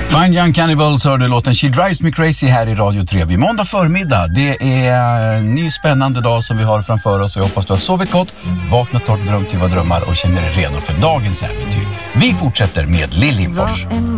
Fine Young Cannibals hörde låten She Drives Me Crazy här i Radio 3. Vid måndag förmiddag. Det är en ny spännande dag som vi har framför oss. Jag hoppas du har sovit gott, vaknat torrt, drömt till vad drömmar och känner dig redo för dagens äventyr. Vi fortsätter med Lill Lindfors.